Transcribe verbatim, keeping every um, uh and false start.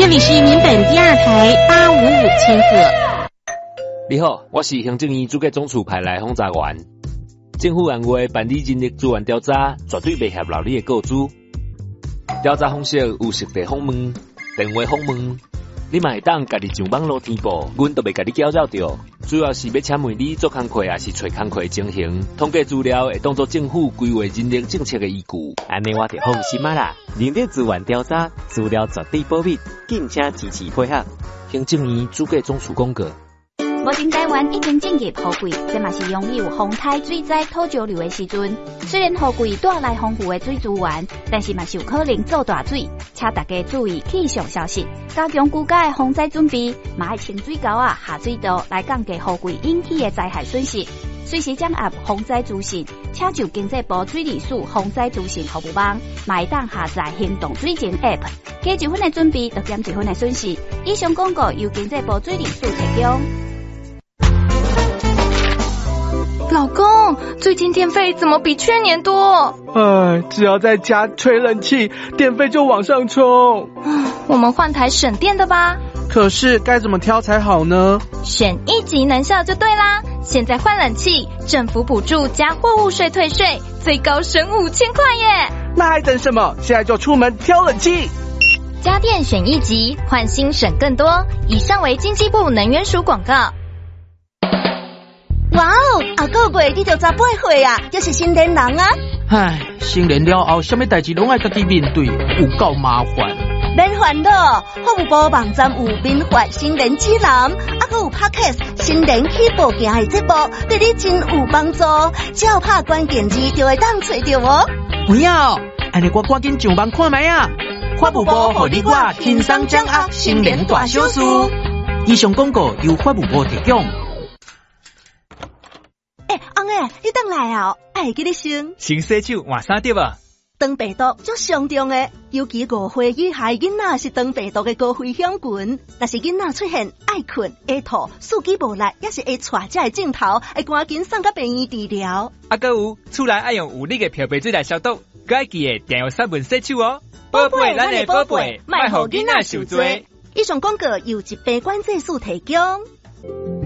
这里是民本第二台八五五千赫。 你好，我是行政院主计总处派来访查员。政府按月办理人力资源调查，绝对袂合劳你的告知。调查方式有实地访问、电话访问，你嘛会当家己上网络填报，阮都袂家己搅扰着。主要是要请问你做工课，还是找工课情形，统计资料会当作政府规划人力政策的依据。 安尼我就放心啊啦！人力资源调查资料绝对保密，敬请支持配合。 行政院主计总处公告。 目前台湾已经进入雨季，这嘛是拥有风台、水灾、土石流的时阵。虽然雨季带来丰富的水资源，但是嘛是有可能造大水，请大家注意气象消息，加强居家的防灾准备，嘛要清水沟啊、下水道来降低雨季引起的灾害损失。随时掌握防灾资讯，请就经济部水利署防灾资讯服务网，嘛会当下载行动水情 App， 加一分的准备，就减一分的损失。以上广告由经济部水利署提供。 老公，最近电费怎么比去年多？ 哎，只要在家吹冷气，电费就往上冲。 我们换台省电的吧。 可是该怎么挑才好呢？ 选一级能效就对啦！现在换冷气，政府补助加货物税退税，最高省五千块耶！ 那还等什么？现在就出门挑冷气。 家电选一级，换新省更多。以上为经济部能源署广告。 哇哦，啊个月你就十八岁啊，这是新年人啊！ 唉，成年了后，什么代志拢爱家己面对，有够麻烦。 免烦恼，服务部网站有民法新年指南，啊个有 Podcast 新年起步行的节目，对你真有帮助。只要拍关键字就会当找到哦。 有影哦，安尼我赶紧上网看卖啊！法务部互你我轻松掌握新年大小事。以上广告由法务部提供。 哎，翁诶，你等来哦，爱记你先。 先洗手，换衫对吧？ 肠病毒足上重诶，尤其五岁以下囡仔是肠病毒诶高危险群。若是囡仔出现爱困、会吐、四肢无力，也是会带这个镜头，会赶紧送到病院治疗。 啊，搁有厝内爱用有力诶漂白水来消毒，搁爱记诶定用杀菌洗手哦。宝贝，咱诶宝贝，莫互囡仔受罪。 以上广告由疾病管制署提供。